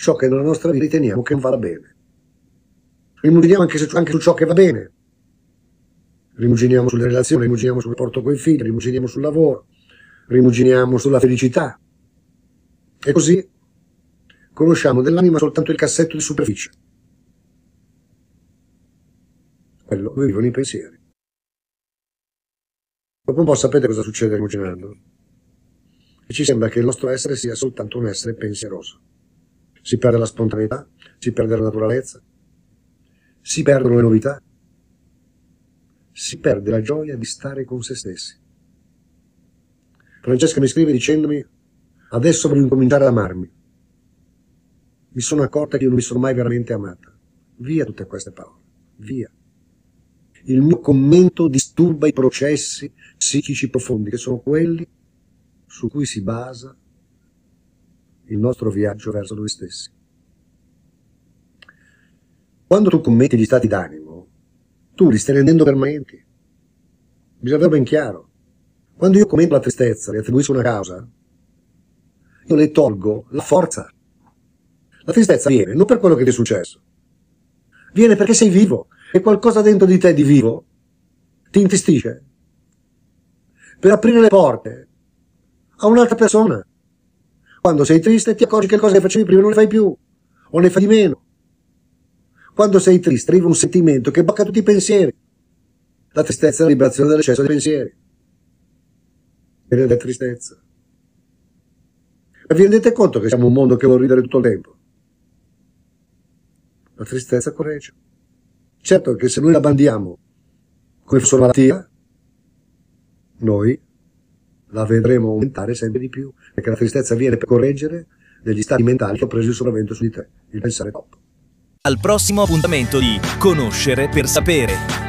ciò che nella nostra vita riteniamo che non vada bene. Rimuginiamo anche su ciò che va bene. Rimuginiamo sulle relazioni, rimuginiamo sul rapporto con i figli, rimuginiamo sul lavoro, rimuginiamo sulla felicità. E così conosciamo dell'anima soltanto il cassetto di superficie. Quello dove vivono i pensieri. Dopo un po' sapete cosa succede rimuginando? E ci sembra che il nostro essere sia soltanto un essere pensieroso. Si perde la spontaneità, si perde la naturalezza, si perdono le novità, si perde la gioia di stare con se stessi. Francesca mi scrive dicendomi: adesso voglio incominciare ad amarmi. Mi sono accorta che io non mi sono mai veramente amata. Via tutte queste parole, via. Il mio commento disturba i processi psichici profondi, che sono quelli su cui si basa il nostro viaggio verso noi stessi. Quando tu commenti gli stati d'animo, tu li stai rendendo permanenti. Bisogna averlo ben chiaro. Quando io commento la tristezza, le attribuisco una causa, io le tolgo la forza. La tristezza viene non per quello che ti è successo, viene perché sei vivo e qualcosa dentro di te di vivo ti intestisce per aprire le porte a un'altra persona. Quando sei triste ti accorgi che le cose che facevi prima non le fai più o ne fai di meno. Quando sei triste arriva un sentimento che blocca tutti i pensieri. La tristezza è la liberazione dall'eccesso dei pensieri. E della tristezza. Ma vi rendete conto che siamo un mondo che vuole ridere tutto il tempo? La tristezza corregge. Certo che se noi la bandiamo come fosse una malattia, noi la vedremo aumentare sempre di più, perché la tristezza viene per correggere degli stati mentali che ho preso il sopravvento su di te, il pensare troppo. Al prossimo appuntamento di Conoscere per sapere.